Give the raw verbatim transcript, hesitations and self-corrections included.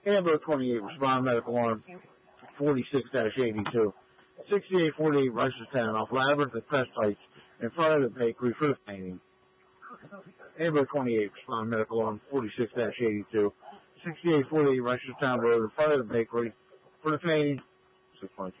Amber twenty-eight, respond medical alarm forty-six eighty-two. sixty-eight forty-eight Reisterstown off Labyrinth at Crest Heights in front of the bakery for the painting. Amber twenty-eight, respond medical alarm forty-six eighty-two. sixty-eight forty-eight Reisterstown Road in front of the bakery for the painting.